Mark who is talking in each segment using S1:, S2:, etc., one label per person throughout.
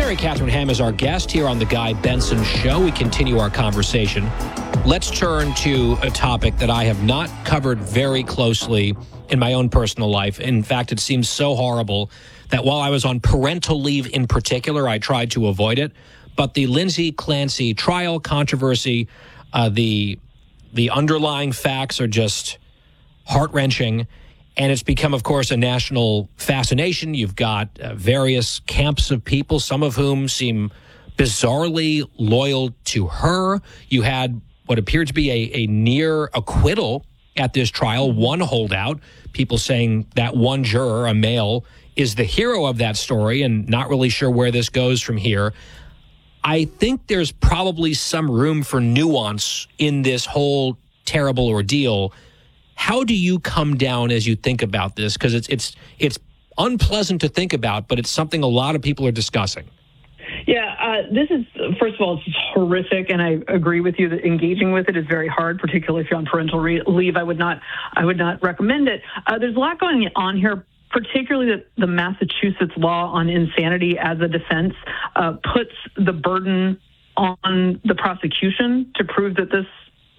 S1: Mary Catherine Ham is our guest here on The Guy Benson Show. We continue our conversation. Let's turn to a topic that I have not covered very closely in my own personal life. In fact, it seems so horrible that while I was on parental leave in particular, I tried to avoid it. But the Lindsay Clancy trial controversy, the underlying facts are just heart-wrenching. And it's become, of course, a national fascination. You've got various camps of people, some of whom seem bizarrely loyal to her. You had what appeared to be a near acquittal at this trial, one holdout, people saying that one juror, a male, is the hero of that story and not really sure where this goes from here. I think there's probably some room for nuance in this whole terrible ordeal. How do you come down as you think about this? Because it's unpleasant to think about, but it's something a lot of people are discussing.
S2: Yeah, this is, first of all, it's horrific, and I agree with you that engaging with it is very hard, particularly if you're on parental leave. I would not recommend it. There's a lot going on here, particularly that the Massachusetts law on insanity as a defense puts the burden on the prosecution to prove that this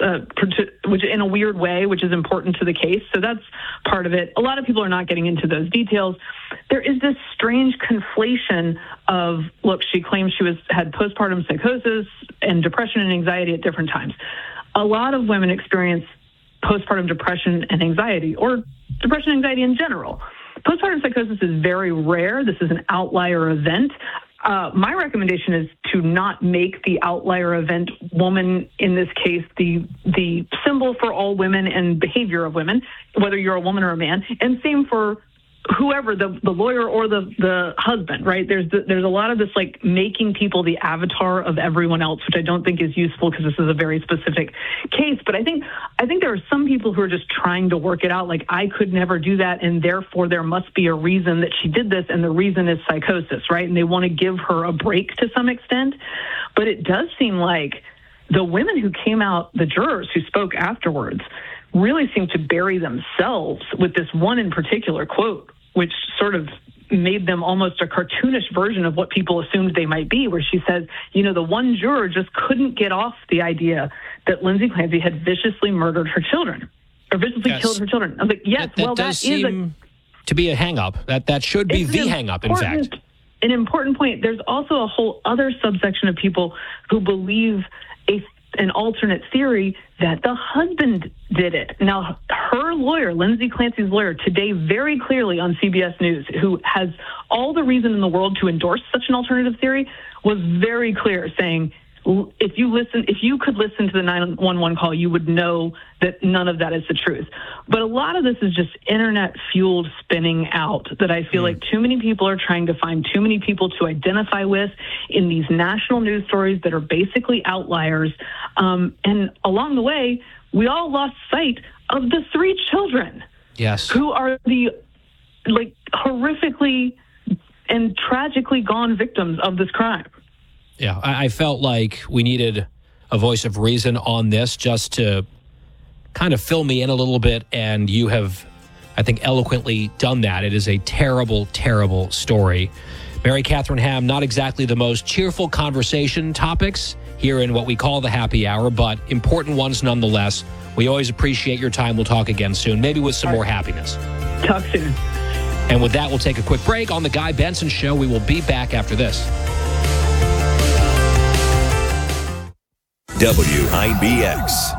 S2: which in a weird way, which is important to the case. So that's part of it. A lot of people are not getting into those details. There is this strange conflation of, look, she claims she had postpartum psychosis and depression and anxiety at different times. A lot of women experience postpartum depression and anxiety, or depression and anxiety in general. Postpartum psychosis is very rare. This is an outlier event. My recommendation is to not make the outlier event woman, in this case, the symbol for all women and behavior of women, whether you're a woman or a man, and same for whoever, the lawyer or the husband, right? There's a lot of this, like, making people the avatar of everyone else, which I don't think is useful because this is a very specific case. But I think there are some people who are just trying to work it out, like, I could never do that, and therefore there must be a reason that she did this, and the reason is psychosis, right? And they want to give her a break to some extent. But it does seem like the women who came out, the jurors who spoke afterwards, really seem to bury themselves with this one in particular quote, which sort of made them almost a cartoonish version of what people assumed they might be, where she says, the one juror just couldn't get off the idea that Lindsay Clancy had viciously murdered her children, or viciously killed her children. I was like, yes,
S1: that does seem to be a hang-up. That should be the hang-up, in fact.
S2: An important point. There's also a whole other subsection of people who believe an alternate theory that the husband did it. Now, her lawyer, Lindsay Clancy's lawyer, today very clearly on CBS News, who has all the reason in the world to endorse such an alternative theory, was very clear, saying, if you could listen to the 911 call, you would know that none of that is the truth. But a lot of this is just internet-fueled spinning out that I feel like too many people are trying to find too many people to identify with in these national news stories that are basically outliers. And along the way, we all lost sight of the 3 children.
S1: Yes.
S2: Who are the, horrifically and tragically gone victims of this crime.
S1: Yeah, I felt like we needed a voice of reason on this just to kind of fill me in a little bit, and you have, I think, eloquently done that. It is a terrible, terrible story. Mary Catherine Ham, not exactly the most cheerful conversation topics here in what we call the happy hour, but important ones nonetheless. We always appreciate your time. We'll talk again soon, maybe with some more happiness.
S2: Talk soon.
S1: And with that, we'll take a quick break on The Guy Benson Show. We will be back after this.
S3: WIBX.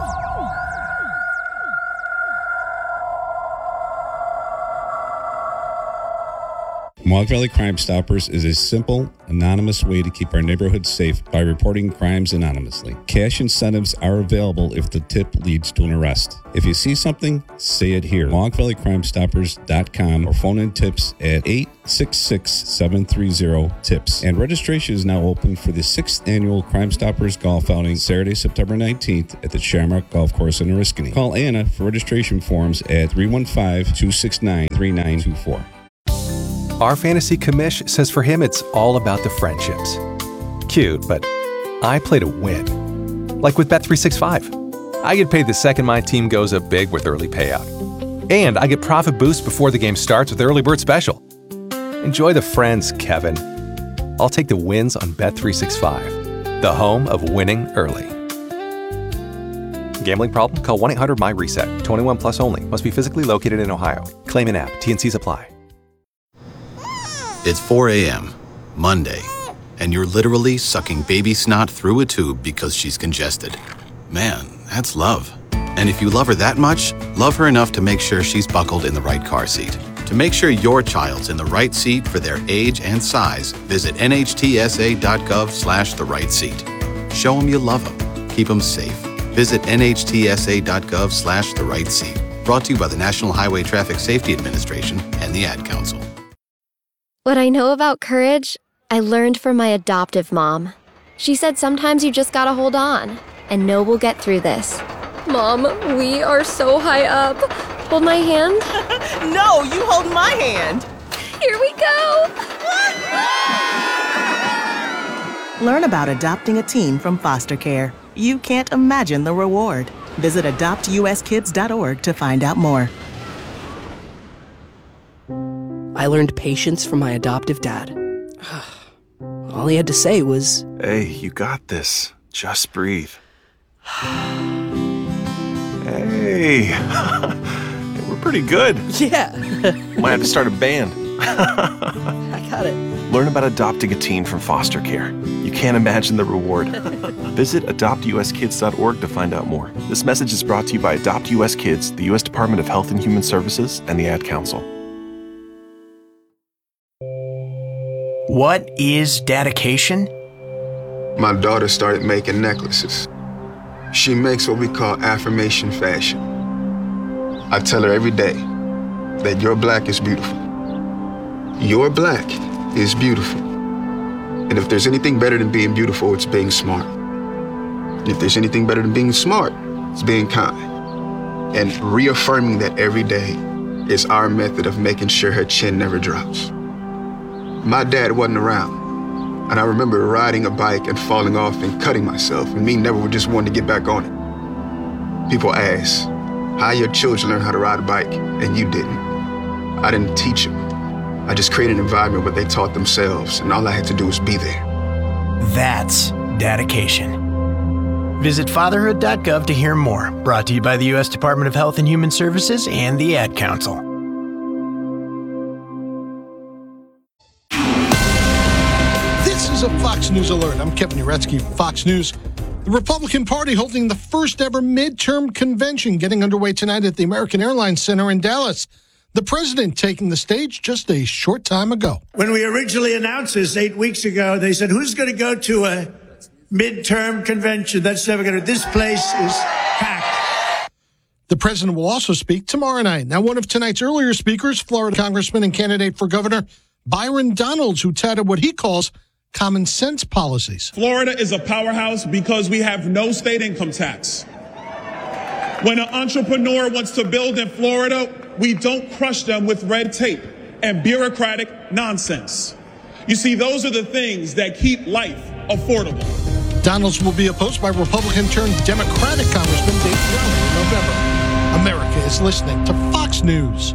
S4: Mohawk Valley Crime Stoppers is a simple, anonymous way to keep our neighborhoods safe by reporting crimes anonymously. Cash incentives are available if the tip leads to an arrest. If you see something, say it here. MohawkValleyCrimeStoppers.com or phone in tips at 866-730-TIPS. And registration is now open for the 6th annual Crime Stoppers Golf Outing, Saturday, September 19th at the Shamrock Golf Course in Oriskany. Call Anna for registration forms at 315-269-3924.
S5: Our fantasy commish says for him it's all about the friendships. Cute, but I play to win. Like with Bet365. I get paid the second my team goes up big with early payout. And I get profit boost before the game starts with Early Bird Special. Enjoy the friends, Kevin. I'll take the wins on Bet365, the home of winning early. Gambling problem? Call 1-800-MY-RESET. 21 plus only. Must be physically located in Ohio. Claim in app. T&Cs apply.
S6: It's 4 a.m., Monday, and you're literally sucking baby snot through a tube because she's congested. Man, that's love. And if you love her that much, love her enough to make sure she's buckled in the right car seat. To make sure your child's in the right seat for their age and size, visit nhtsa.gov/the right seat. Show them you love them. Keep them safe. Visit nhtsa.gov/the right seat. Brought to you by the National Highway Traffic Safety Administration and the Ad Council.
S7: What I know about courage, I learned from my adoptive mom. She said sometimes you just gotta hold on and know we'll get through this. Mom, we are so high up. Hold my hand.
S8: No, you hold my hand.
S7: Here we go.
S8: Learn about adopting a teen from foster care. You can't imagine the reward. Visit adoptuskids.org to find out more.
S9: I learned patience from my adoptive dad. All he had to say was,
S10: "Hey, you got this. Just breathe." Hey, we're pretty good.
S9: yeah.
S10: Might have to start a band.
S9: I got it.
S10: Learn about adopting a teen from foster care. You can't imagine the reward. Visit adoptuskids.org to find out more. This message is brought to you by Adopt US Kids, the U.S. Department of Health and Human Services, and the Ad Council.
S11: What is dedication?
S12: My daughter started making necklaces. She makes what we call affirmation fashion. I tell her every day that your black is beautiful. Your black is beautiful. And if there's anything better than being beautiful, it's being smart. And if there's anything better than being smart, it's being kind. And reaffirming that every day is our method of making sure her chin never drops. My dad wasn't around. And I remember riding a bike and falling off and cutting myself, and me never just wanting to get back on it. People ask, how your children learn how to ride a bike, and you didn't? I didn't teach them. I just created an environment where they taught themselves, and all I had to do was be there.
S11: That's dedication. Visit fatherhood.gov to hear more. Brought to you by the U.S. Department of Health and Human Services and the Ad Council.
S13: This is a Fox News Alert. I'm Kevin Uretsky, Fox News. The Republican Party holding the first ever midterm convention getting underway tonight at the American Airlines Center in Dallas. The president taking the stage just a short time ago.
S14: When we originally announced this 8 weeks ago, they said, who's going to go to a midterm convention? That's never going to. This place is packed.
S13: The president will also speak tomorrow night. Now, one of tonight's earlier speakers, Florida Congressman and candidate for governor Byron Donalds, who touted what he calls common sense policies.
S15: Florida is a powerhouse because we have no state income tax. When an entrepreneur wants to build in Florida, we don't crush them with red tape and bureaucratic nonsense. You see, those are the things that keep life affordable.
S13: Donalds will be opposed by Republican-turned-Democratic Congressman Dave Brown in November. America is listening to Fox News.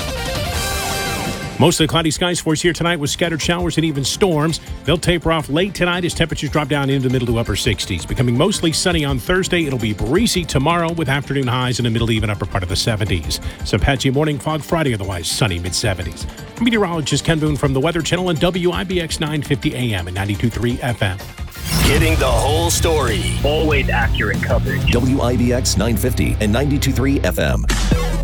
S16: Mostly cloudy skies for us here tonight with scattered showers and even storms. They'll taper off late tonight as temperatures drop down into the middle to upper 60s. Becoming mostly sunny on Thursday. It'll be breezy tomorrow with afternoon highs in the middle, even upper part of the 70s. Some patchy morning fog Friday, otherwise sunny mid-70s. Meteorologist Ken Boone from the Weather Channel and WIBX 950 AM and 92.3 FM.
S3: Getting the whole story.
S17: Always accurate coverage.
S3: WIBX 950 and 92.3 FM.